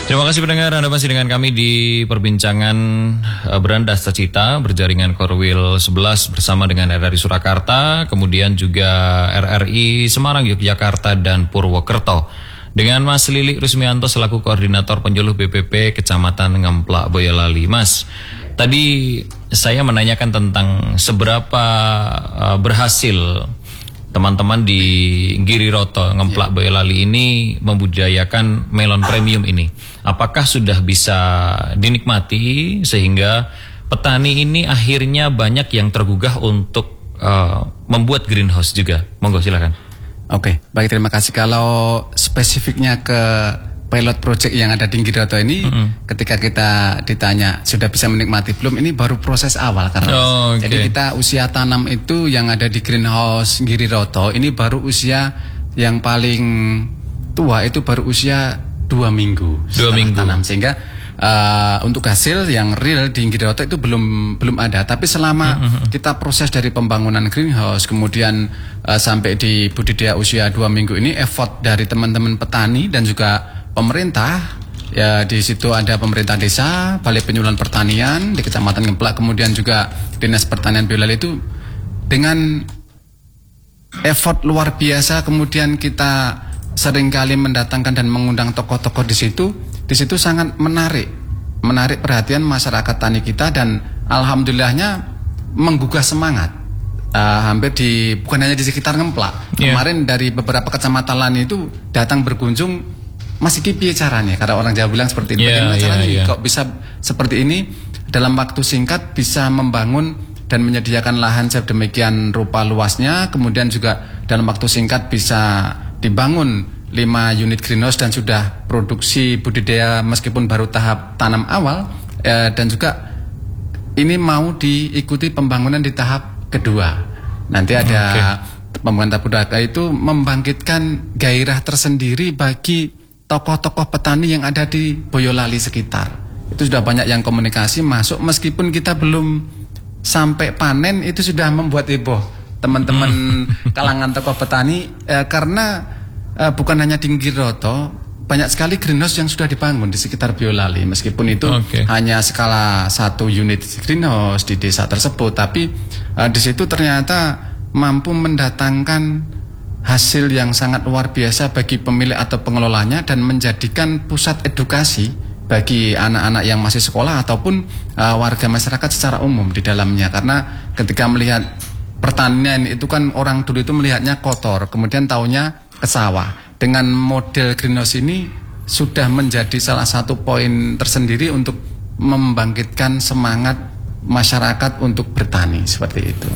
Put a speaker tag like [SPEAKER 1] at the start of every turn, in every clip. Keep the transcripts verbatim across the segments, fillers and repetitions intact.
[SPEAKER 1] Terima kasih pendengar, Anda masih dengan kami di perbincangan uh, Berandas Cita berjaringan Korwil sebelas bersama dengan R R I Surakarta, kemudian juga R R I Semarang, Yogyakarta, dan Purwokerto. Dengan Mas Lilik Rusmianto selaku Koordinator Penjuluh B P P Kecamatan Ngemplak, Boyolali. Mas, tadi saya menanyakan tentang seberapa uh, berhasil teman-teman di Giriroto Ngemplak Boyolali ini membudidayakan melon premium ini. Apakah sudah bisa dinikmati sehingga petani ini akhirnya banyak yang tergugah untuk uh, membuat greenhouse juga? Monggo silakan.
[SPEAKER 2] Oke, baik, terima kasih. Kalau spesifiknya ke pilot project yang ada di Giriroto ini, mm-hmm. ketika kita ditanya sudah bisa menikmati belum, ini baru proses awal karena
[SPEAKER 1] oh, okay.
[SPEAKER 2] jadi kita usia tanam itu yang ada di greenhouse Giriroto ini baru usia yang paling tua itu baru usia dua minggu
[SPEAKER 1] dua minggu
[SPEAKER 2] tanam, sehingga uh, untuk hasil yang real di Giriroto itu belum belum ada. Tapi selama mm-hmm. kita proses dari pembangunan greenhouse kemudian uh, sampai di budidaya usia dua minggu ini, effort dari teman-teman petani dan juga pemerintah, ya di situ ada pemerintah desa, Balai Penyuluhan Pertanian di Kecamatan Ngemplak, kemudian juga Dinas Pertanian Boyolali itu dengan effort luar biasa. Kemudian kita seringkali mendatangkan dan mengundang tokoh-tokoh di situ. Di situ sangat menarik, menarik perhatian masyarakat tani kita, dan alhamdulillahnya menggugah semangat. Uh, hampir di bukan hanya di sekitar Ngemplak, yeah. Kemarin dari beberapa kecamatan lain itu datang berkunjung. Masih kipi caranya, karena orang Jawa bilang seperti ini.
[SPEAKER 1] Yeah,
[SPEAKER 2] Bagaimana
[SPEAKER 1] yeah,
[SPEAKER 2] caranya
[SPEAKER 1] yeah.
[SPEAKER 2] kok bisa seperti ini dalam waktu singkat bisa membangun dan menyediakan lahan sedemikian rupa luasnya, kemudian juga dalam waktu singkat bisa dibangun lima unit greenhouse dan sudah produksi budidaya meskipun baru tahap tanam awal, eh, dan juga ini mau diikuti pembangunan di tahap kedua. Nanti ada okay. pembangunan tahap kedua itu membangkitkan gairah tersendiri bagi tokoh-tokoh petani yang ada di Boyolali sekitar. Itu sudah banyak yang komunikasi masuk, meskipun kita belum sampai panen itu sudah membuat heboh teman-teman kalangan tokoh petani, eh, karena eh, bukan hanya di Giriroto, banyak sekali greenhouse yang sudah dibangun di sekitar Boyolali, meskipun itu okay. hanya skala satu unit greenhouse di desa tersebut, tapi eh, di situ ternyata mampu mendatangkan hasil yang sangat luar biasa bagi pemilik atau pengelolanya, dan menjadikan pusat edukasi bagi anak-anak yang masih sekolah ataupun uh, warga masyarakat secara umum di dalamnya. Karena ketika melihat pertanian itu kan orang dulu itu melihatnya kotor, kemudian taunya ke sawah. Dengan model greenhouse ini sudah menjadi salah satu poin tersendiri untuk membangkitkan semangat masyarakat untuk bertani, seperti itu.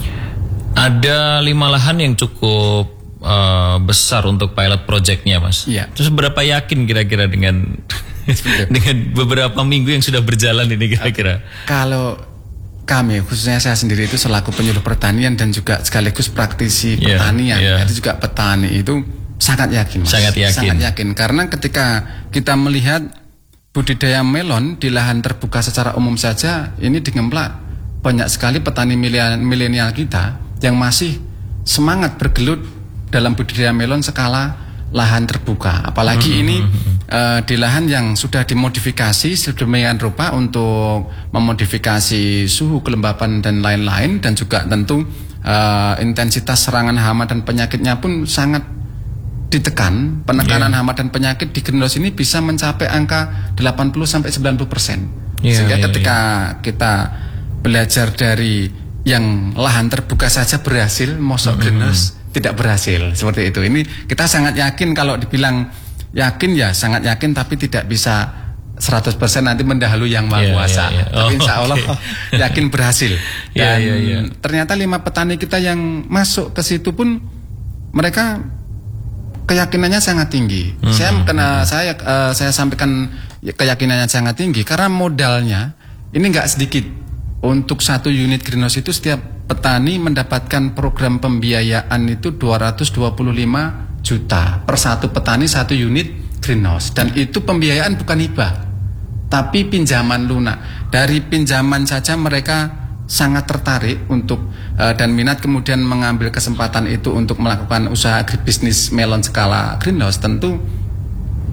[SPEAKER 1] Ada lima lahan yang cukup Uh, besar untuk pilot projectnya, Mas.
[SPEAKER 2] Iya.
[SPEAKER 1] Terus berapa yakin kira-kira dengan dengan beberapa minggu yang sudah berjalan ini kira-kira?
[SPEAKER 2] Kalau kami, khususnya saya sendiri itu selaku penyuluh pertanian dan juga sekaligus praktisi yeah, pertanian, yeah. itu juga petani, itu sangat yakin, Mas.
[SPEAKER 1] Sangat yakin.
[SPEAKER 2] Sangat yakin karena ketika kita melihat budidaya melon di lahan terbuka secara umum saja, ini di Ngemplak banyak sekali petani milenial kita yang masih semangat bergelut dalam budidaya melon skala lahan terbuka. Apalagi mm-hmm. ini uh, di lahan yang sudah dimodifikasi sedemikian rupa untuk memodifikasi suhu, kelembapan dan lain-lain, dan juga tentu uh, intensitas serangan hama dan penyakitnya pun sangat ditekan. Penekanan yeah. hama dan penyakit di greenhouse ini bisa mencapai angka delapan puluh sampai sembilan puluh persen. Yeah, Sehingga yeah, ketika yeah. kita belajar dari yang lahan terbuka saja berhasil, mosok mm-hmm. greenhouse tidak berhasil, seperti itu. Ini kita sangat yakin, kalau dibilang yakin ya sangat yakin, tapi tidak bisa seratus persen nanti mendahului yang Maha Kuasa. Yeah, yeah, yeah. Oh, tapi insya Allah okay. yakin berhasil. Dan yeah, yeah, yeah. ternyata lima petani kita yang masuk ke situ pun mereka keyakinannya sangat tinggi. Mm-hmm. Saya kena saya uh, saya sampaikan keyakinannya sangat tinggi karena modalnya ini nggak sedikit. Untuk satu unit greenhouse itu setiap petani mendapatkan program pembiayaan itu dua ratus dua puluh lima juta per satu petani satu unit greenhouse, dan itu pembiayaan bukan hibah tapi pinjaman lunak. Dari pinjaman saja mereka sangat tertarik untuk uh, dan minat, kemudian mengambil kesempatan itu untuk melakukan usaha agribisnis melon skala greenhouse. Tentu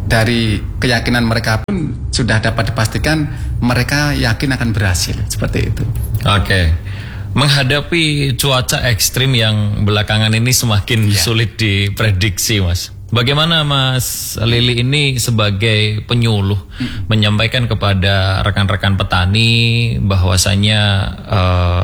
[SPEAKER 2] dari keyakinan mereka pun sudah dapat dipastikan mereka yakin akan berhasil, seperti itu.
[SPEAKER 1] Oke. Menghadapi cuaca ekstrim yang belakangan ini semakin
[SPEAKER 2] Ya.
[SPEAKER 1] sulit diprediksi, Mas. Bagaimana Mas Lili ini sebagai penyuluh hmm. menyampaikan kepada rekan-rekan petani bahwasanya uh,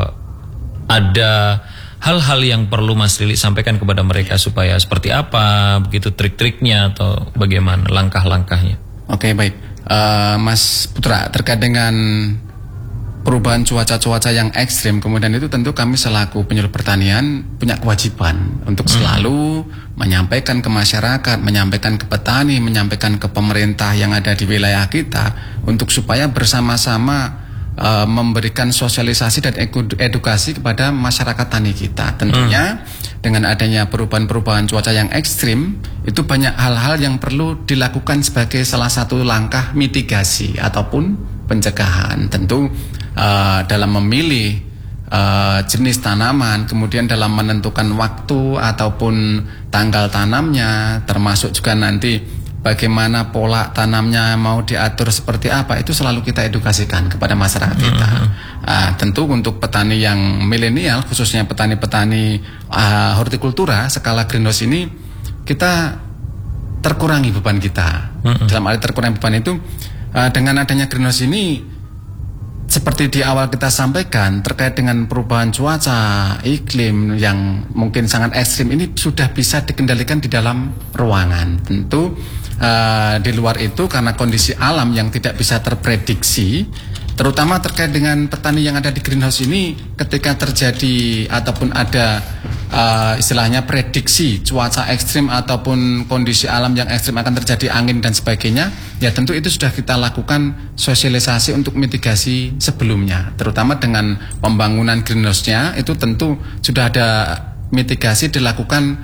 [SPEAKER 1] ada hal-hal yang perlu Mas Lili sampaikan kepada mereka supaya seperti apa, begitu trik-triknya atau bagaimana langkah-langkahnya?
[SPEAKER 2] Oke, baik. Uh, Mas Putra, terkait dengan perubahan cuaca-cuaca yang ekstrim, kemudian itu tentu kami selaku penyuluh pertanian punya kewajiban untuk selalu hmm. menyampaikan ke masyarakat, menyampaikan ke petani, menyampaikan ke pemerintah yang ada di wilayah kita untuk supaya bersama-sama uh, memberikan sosialisasi dan edukasi kepada masyarakat tani kita. Tentunya hmm. dengan adanya perubahan-perubahan cuaca yang ekstrim, itu banyak hal-hal yang perlu dilakukan sebagai salah satu langkah mitigasi ataupun pencegahan. Tentu Uh, dalam memilih uh, jenis tanaman, kemudian dalam menentukan waktu ataupun tanggal tanamnya, termasuk juga nanti bagaimana pola tanamnya mau diatur seperti apa, itu selalu kita edukasikan kepada masyarakat kita. Uh, tentu untuk petani yang milenial, khususnya petani-petani uh, hortikultura skala greenhouse ini, kita terkurangi beban kita. Dalam arti terkurangi beban itu uh, dengan adanya greenhouse ini, seperti di awal kita sampaikan terkait dengan perubahan cuaca, iklim yang mungkin sangat ekstrim ini sudah bisa dikendalikan di dalam ruangan. Tentu uh, di luar itu karena kondisi alam yang tidak bisa terprediksi, terutama terkait dengan petani yang ada di greenhouse ini, ketika terjadi ataupun ada uh, istilahnya prediksi cuaca ekstrim ataupun kondisi alam yang ekstrim akan terjadi angin dan sebagainya, ya tentu itu sudah kita lakukan sosialisasi untuk mitigasi sebelumnya, terutama dengan pembangunan greenhouse-nya itu tentu sudah ada mitigasi dilakukan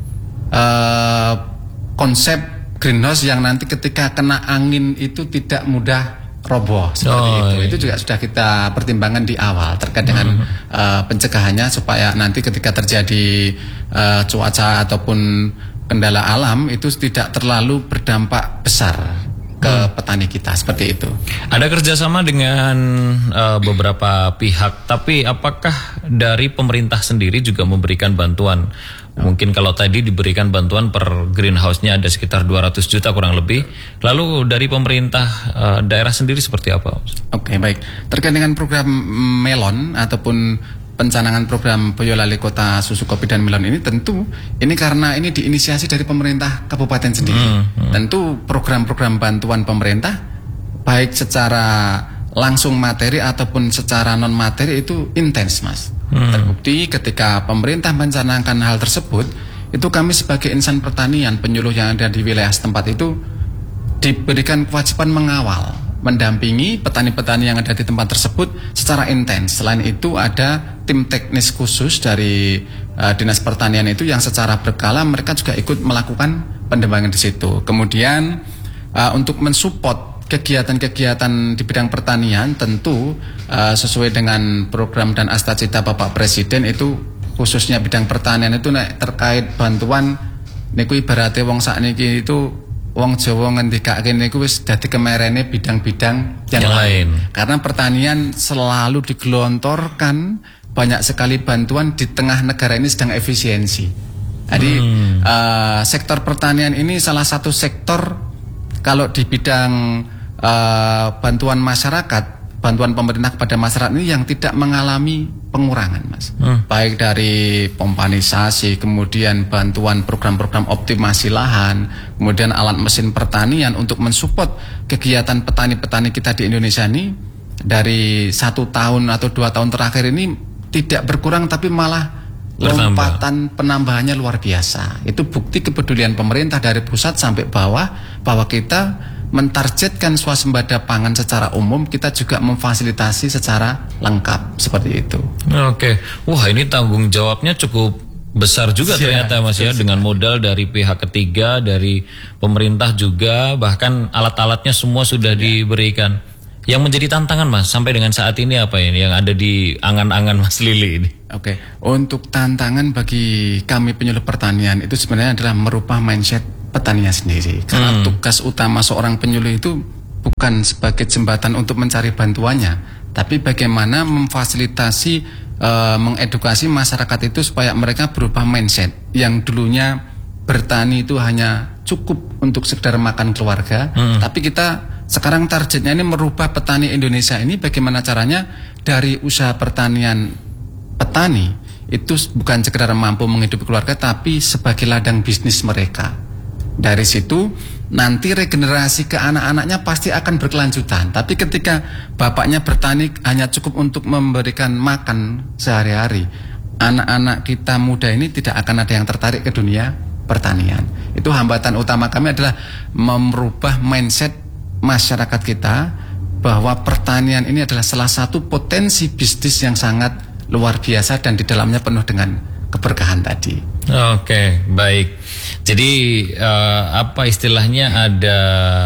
[SPEAKER 2] uh, konsep greenhouse yang nanti ketika kena angin itu tidak mudah roboh seperti
[SPEAKER 1] oh,
[SPEAKER 2] itu.
[SPEAKER 1] iya.
[SPEAKER 2] Itu juga sudah kita pertimbangkan di awal terkait dengan hmm. uh, pencegahannya supaya nanti ketika terjadi uh, cuaca ataupun kendala alam itu tidak terlalu berdampak besar ke hmm. petani kita, seperti itu.
[SPEAKER 1] Ada kerjasama dengan uh, beberapa pihak, tapi apakah dari pemerintah sendiri juga memberikan bantuan? Mungkin kalau tadi diberikan bantuan per greenhouse-nya ada sekitar dua ratus juta kurang lebih. Lalu dari pemerintah uh, daerah sendiri seperti apa?
[SPEAKER 2] Oke, baik. Terkait dengan program melon ataupun pencanangan program Boyolali Kota Susu Kopi dan Melon ini, tentu ini karena ini diinisiasi dari pemerintah kabupaten sendiri. Hmm, hmm. Tentu program-program bantuan pemerintah baik secara langsung materi ataupun secara non materi itu intens, Mas. Hmm. Terbukti ketika pemerintah mencanangkan hal tersebut, itu kami sebagai insan pertanian, penyuluh yang ada di wilayah setempat itu diberikan kewajiban mengawal, mendampingi petani-petani yang ada di tempat tersebut secara intens. Selain itu ada tim teknis khusus dari uh, Dinas Pertanian itu yang secara berkala mereka juga ikut melakukan pendampingan di situ. Kemudian uh, untuk mensupport kegiatan-kegiatan di bidang pertanian tentu uh, sesuai dengan program dan asta-cita Bapak Presiden itu, khususnya bidang pertanian itu nek terkait bantuan niku ibarate wong sakniki itu wong Jawa ngendikake niku wis dadi kemerene bidang-bidang yang, yang lain. lain. Karena pertanian selalu digelontorkan banyak sekali bantuan di tengah negara ini sedang efisiensi. Jadi hmm. uh, sektor pertanian ini salah satu sektor kalau di bidang Uh, bantuan masyarakat, bantuan pemerintah kepada masyarakat ini yang tidak mengalami pengurangan, Mas. Hmm. Baik dari pompanisasi, kemudian bantuan program-program optimasi lahan, kemudian alat mesin pertanian untuk mensupport kegiatan petani-petani kita di Indonesia ini dari satu tahun atau dua tahun terakhir ini tidak berkurang tapi malah lompatan penambahannya luar biasa. Itu bukti kepedulian pemerintah dari pusat sampai bawah bahwa kita mentargetkan swasembada pangan secara umum, kita juga memfasilitasi secara lengkap seperti itu.
[SPEAKER 1] Oke, wah ini tanggung jawabnya cukup besar juga ya, ternyata Mas ya, dengan modal dari pihak ketiga, dari pemerintah juga, bahkan alat-alatnya semua sudah ya. diberikan. Yang menjadi tantangan Mas sampai dengan saat ini apa ini yang ada di angan-angan Mas Lili ini?
[SPEAKER 2] Oke, untuk tantangan bagi kami penyuluh pertanian itu sebenarnya adalah merubah mindset petaninya sendiri. Karena hmm. tugas utama seorang penyuluh itu bukan sebagai jembatan untuk mencari bantuannya, tapi bagaimana memfasilitasi, e, mengedukasi masyarakat itu supaya mereka berubah mindset yang dulunya bertani itu hanya cukup untuk sekedar makan keluarga, hmm. tapi kita sekarang targetnya ini merubah petani Indonesia ini bagaimana caranya dari usaha pertanian petani itu bukan sekedar mampu menghidupi keluarga tapi sebagai ladang bisnis mereka. Dari situ nanti regenerasi ke anak-anaknya pasti akan berkelanjutan. Tapi ketika bapaknya bertani hanya cukup untuk memberikan makan sehari-hari, anak-anak kita muda ini tidak akan ada yang tertarik ke dunia pertanian. Itu hambatan utama kami adalah merubah mindset masyarakat kita bahwa pertanian ini adalah salah satu potensi bisnis yang sangat luar biasa dan di dalamnya penuh dengan keberkahan tadi.
[SPEAKER 1] Oke, baik. Jadi uh, apa istilahnya ada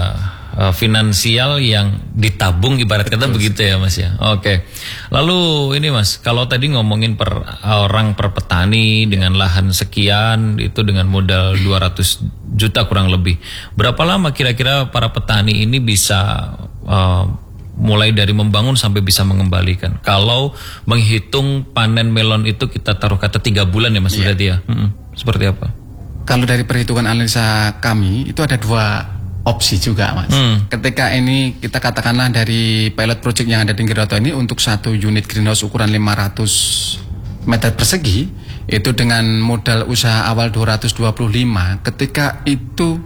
[SPEAKER 1] uh, finansial yang ditabung ibarat kata begitu ya Mas ya. Oke. Lalu ini Mas, kalau tadi ngomongin per orang per petani dengan lahan sekian itu dengan modal dua ratus juta kurang lebih. Berapa lama kira-kira para petani ini bisa uh, mulai dari membangun sampai bisa mengembalikan? Kalau menghitung panen melon itu kita taruh kata tiga bulan ya Mas, yeah. berarti ya? Hmm, seperti apa?
[SPEAKER 2] Kalau dari perhitungan analisa kami itu ada dua opsi juga Mas. Hmm. Ketika ini kita katakanlah dari pilot project yang ada di Ngeroto ini untuk satu unit greenhouse ukuran lima ratus meter persegi itu dengan modal usaha awal dua ratus dua puluh lima, ketika itu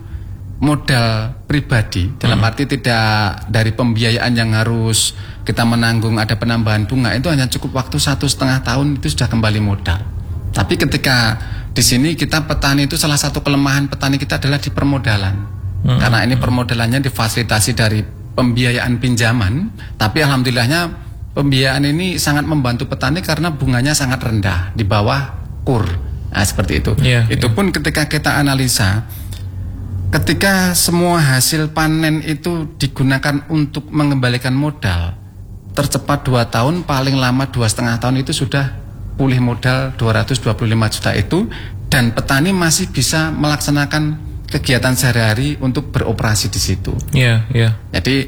[SPEAKER 2] modal pribadi dalam hmm. arti tidak dari pembiayaan yang harus kita menanggung ada penambahan bunga, itu hanya cukup waktu satu setengah tahun itu sudah kembali modal. Tapi ketika di sini kita petani itu salah satu kelemahan petani kita adalah di permodalan, hmm. karena ini permodalannya difasilitasi dari pembiayaan pinjaman, tapi alhamdulillahnya pembiayaan ini sangat membantu petani karena bunganya sangat rendah di bawah kur. Nah, seperti itu. Yeah, itu yeah. pun ketika kita analisa, ketika semua hasil panen itu digunakan untuk mengembalikan modal, tercepat dua tahun, paling lama dua setengah tahun itu sudah pulih modal dua ratus dua puluh lima juta itu, dan petani masih bisa melaksanakan kegiatan sehari-hari untuk beroperasi di situ.
[SPEAKER 1] Iya, yeah, iya. Yeah.
[SPEAKER 2] Jadi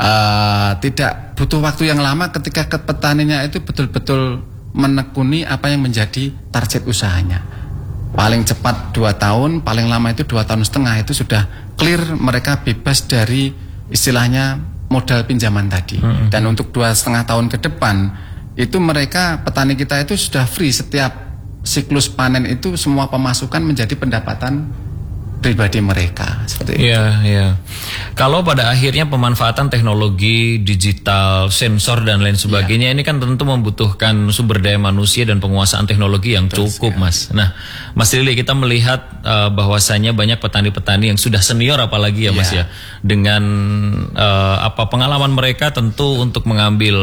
[SPEAKER 2] uh, tidak butuh waktu yang lama ketika ke petaninya itu betul-betul menekuni apa yang menjadi target usahanya. Paling cepat dua tahun, paling lama itu dua tahun setengah itu sudah clear, mereka bebas dari istilahnya modal pinjaman tadi. Hmm. Dan untuk dua setengah tahun ke depan itu mereka petani kita itu sudah free, setiap siklus panen itu semua pemasukan menjadi pendapatan pribadi mereka, seperti itu.
[SPEAKER 1] Iya, iya. Kalau pada akhirnya pemanfaatan teknologi digital, sensor dan lain sebagainya, ya. Ini kan tentu membutuhkan sumber daya manusia dan penguasaan teknologi yang Betul cukup, sekali. Mas. Nah, Mas Lili, kita melihat uh, bahwasanya banyak petani-petani yang sudah senior, apalagi ya, ya. Mas ya, dengan uh, apa pengalaman mereka tentu untuk mengambil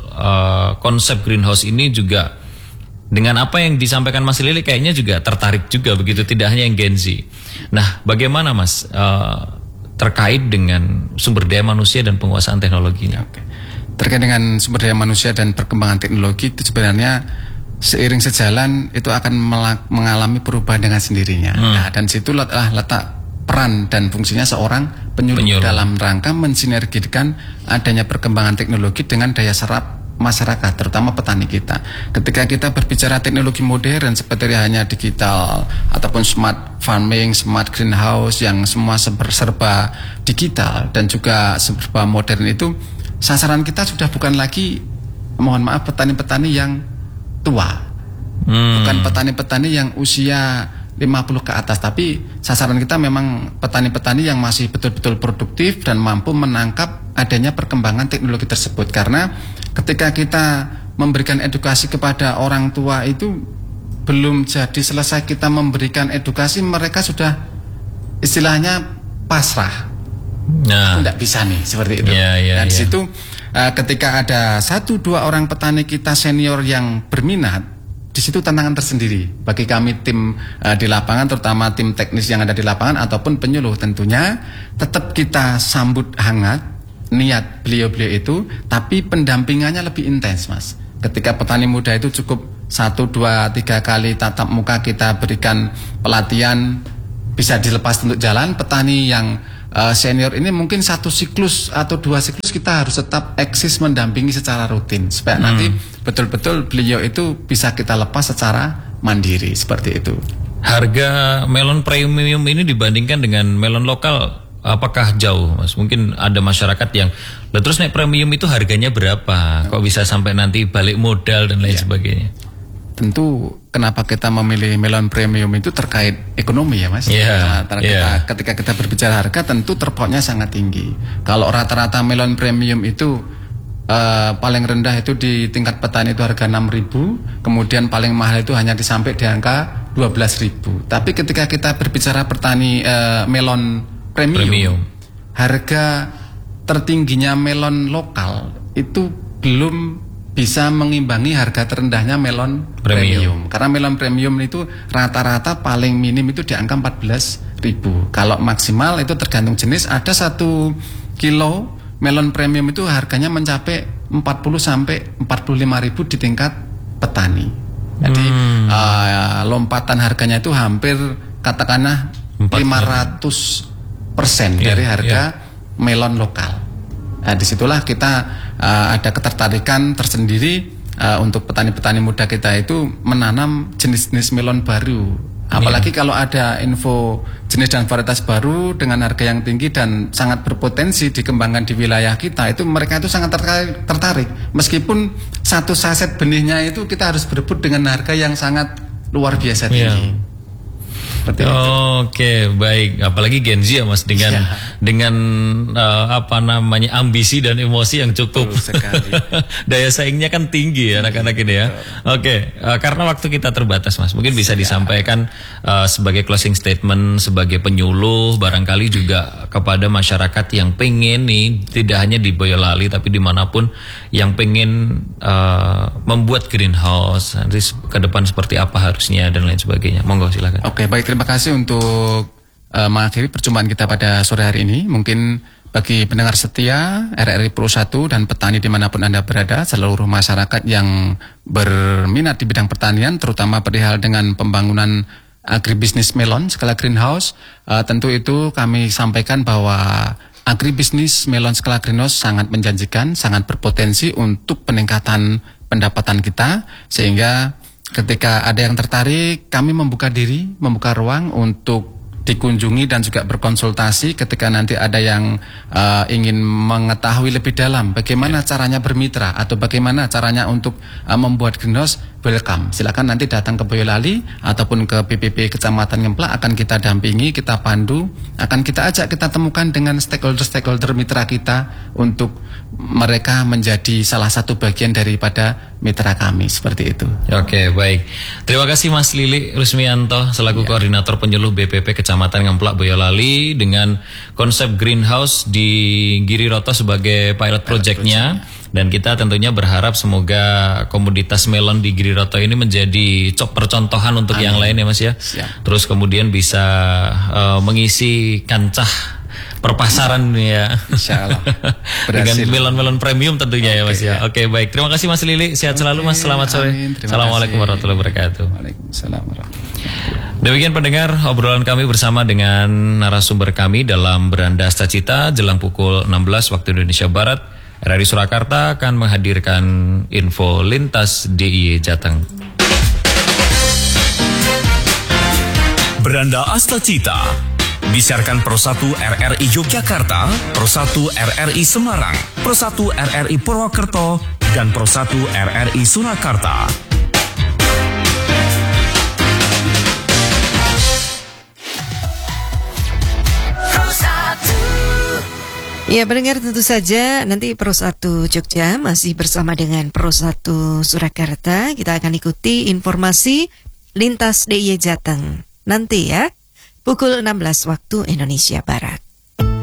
[SPEAKER 1] uh, konsep greenhouse ini juga. Dengan apa yang disampaikan Mas Lili kayaknya juga tertarik juga begitu, tidak hanya yang Gen Z. Nah, bagaimana Mas uh, terkait dengan sumber daya manusia dan penguasaan teknologinya?
[SPEAKER 2] Oke. Terkait dengan sumber daya manusia dan perkembangan teknologi itu sebenarnya seiring sejalan itu akan mengalami perubahan dengan sendirinya. Hmm. Nah, dan situlah letak peran dan fungsinya seorang penyuluh, penyuluh dalam rangka mensinergikan adanya perkembangan teknologi dengan daya serap masyarakat, terutama petani kita. Ketika kita berbicara teknologi modern seperti hanya digital ataupun smart farming, smart greenhouse yang semua serba digital dan juga serba modern itu, sasaran kita sudah bukan lagi, mohon maaf, petani-petani yang tua, hmm. bukan petani-petani yang usia lima puluh ke atas, tapi sasaran kita memang petani-petani yang masih betul-betul produktif dan mampu menangkap adanya perkembangan teknologi tersebut. Karena ketika kita memberikan edukasi kepada orang tua itu belum jadi selesai kita memberikan edukasi, mereka sudah istilahnya pasrah. Nah, tidak bisa nih seperti itu.
[SPEAKER 1] Yeah, yeah,
[SPEAKER 2] Dan di
[SPEAKER 1] yeah.
[SPEAKER 2] situ uh, ketika ada satu dua orang petani kita senior yang berminat, di situ tantangan tersendiri bagi kami tim uh, di lapangan, terutama tim teknis yang ada di lapangan ataupun penyuluh. Tentunya tetap kita sambut hangat niat beliau-beliau itu, tapi pendampingannya lebih intens, Mas. Ketika petani muda itu cukup satu, dua, tiga kali tatap muka kita berikan pelatihan, bisa dilepas untuk jalan. Petani yang uh, senior ini mungkin satu siklus atau dua siklus kita harus tetap eksis mendampingi secara rutin supaya hmm. nanti betul-betul beliau itu bisa kita lepas secara mandiri seperti itu.
[SPEAKER 1] Harga melon premium ini dibandingkan dengan melon lokal apakah jauh, Mas? Mungkin ada masyarakat yang, lah terus naik premium itu harganya berapa? Kok bisa sampai nanti balik modal dan lain ya. sebagainya?
[SPEAKER 2] Tentu kenapa kita memilih melon premium itu terkait ekonomi ya, Mas.
[SPEAKER 1] Yeah,
[SPEAKER 2] Karena
[SPEAKER 1] yeah.
[SPEAKER 2] kita, ketika kita berbicara harga tentu terpautnya sangat tinggi. Kalau rata-rata melon premium itu uh, paling rendah itu di tingkat petani itu harga enam ribu, kemudian paling mahal itu hanya disampai di angka dua belas ribu. Tapi ketika kita berbicara petani uh, melon Premium, Premium, harga tertingginya melon lokal itu belum bisa mengimbangi harga terendahnya melon premium. premium. Karena melon premium itu rata-rata paling minim itu di angka empat belas ribu. Kalau maksimal itu tergantung jenis. Ada satu kilo melon premium itu harganya mencapai empat puluh sampai empat puluh lima ribu di tingkat petani. Jadi hmm. uh, lompatan harganya itu hampir katakanlah lima ratus persen yeah, dari harga yeah. melon lokal. Nah, disitulah kita uh, ada ketertarikan tersendiri uh, untuk petani-petani muda kita itu menanam jenis-jenis melon baru. Apalagi yeah. kalau ada info jenis dan varietas baru dengan harga yang tinggi dan sangat berpotensi dikembangkan di wilayah kita, itu mereka itu sangat tertarik, tertarik. Meskipun satu saset benihnya itu kita harus berebut dengan harga yang sangat luar biasa tinggi. Yeah.
[SPEAKER 1] Oh, Oke, okay, baik. Apalagi Gen Z ya, Mas, dengan ya. dengan uh, apa namanya ambisi dan emosi yang cukup. Daya saingnya kan tinggi ya anak-anak ini ya. Oke, okay. uh, karena waktu kita terbatas, Mas. Mungkin bisa disampaikan uh, sebagai closing statement, sebagai penyuluh, barangkali juga kepada masyarakat yang pengen nih tidak hanya di Boyolali tapi dimanapun yang pengen uh, membuat greenhouse. Nanti ke depan seperti apa harusnya dan lain sebagainya. Monggo silakan.
[SPEAKER 2] Oke, okay, baik. Terima kasih untuk uh, mengakhiri perjumpaan kita pada sore hari ini. Mungkin bagi pendengar setia R R I Pro satu dan petani dimanapun Anda berada, seluruh masyarakat yang berminat di bidang pertanian, terutama perihal dengan pembangunan agribisnis melon skala greenhouse, uh, tentu itu kami sampaikan bahwa agribisnis melon skala greenhouse sangat menjanjikan, sangat berpotensi untuk peningkatan pendapatan kita, sehingga ketika ada yang tertarik, kami membuka diri, membuka ruang untuk dikunjungi dan juga berkonsultasi ketika nanti ada yang uh, ingin mengetahui lebih dalam bagaimana caranya bermitra atau bagaimana caranya untuk uh, membuat greenhouse. Welcome, silakan nanti datang ke Boyolali ataupun ke P P P Kecamatan Ngemplak, akan kita dampingi, kita pandu, akan kita ajak, kita temukan dengan stakeholder-stakeholder mitra kita untuk mereka menjadi salah satu bagian daripada mitra kami, seperti itu.
[SPEAKER 1] Oke, baik. Terima kasih Mas Lili Rusmianto selaku ya. Koordinator penyuluh B P P Kecamatan Ngemplak Boyolali dengan konsep greenhouse di Giriroto sebagai pilot project-nya. Dan kita tentunya berharap semoga komoditas melon di Giriroto ini menjadi cok percontohan untuk Amin. Yang lain ya Mas ya. Siap. Terus kemudian bisa uh, mengisi kancah perpasaran ya. Insyaallah. Dengan melon-melon premium tentunya okay, ya Mas ya. Oke, okay, baik. Terima kasih Mas Lili. Sehat okay, selalu Mas. Selamat sore. Assalamualaikum warahmatullahi wabarakatuh.
[SPEAKER 2] Waalaikumsalam warahmatullahi wabarakatuh.
[SPEAKER 1] Demikian pendengar obrolan kami bersama dengan narasumber kami dalam Beranda Cita jelang pukul enam belas waktu Indonesia Barat. R R I Surakarta akan menghadirkan info lintas D I Y Jateng.
[SPEAKER 3] Beranda Asta Cita disiarkan Pro satu R R I Yogyakarta, Pro satu R R I Semarang, Pro satu R R I Purwokerto, dan Pro satu R R I Surakarta.
[SPEAKER 4] Ya pendengar, tentu saja nanti Pro satu Jogja masih bersama dengan Pro satu Surakarta. Kita akan ikuti informasi lintas D I Y Jateng nanti ya pukul enam belas waktu Indonesia Barat.